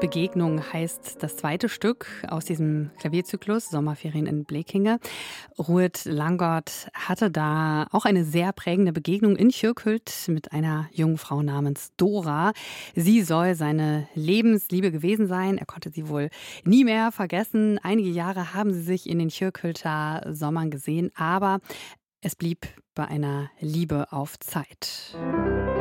Begegnung heißt das zweite Stück aus diesem Klavierzyklus Sommerferien in Blekinge. Ruud Langgaard hatte da auch eine sehr prägende Begegnung in Kyrkhult mit einer jungen Frau namens Dora. Sie soll seine Lebensliebe gewesen sein. Er konnte sie wohl nie mehr vergessen. Einige Jahre haben sie sich in den Kyrkhulter Sommern gesehen, aber es blieb bei einer Liebe auf Zeit.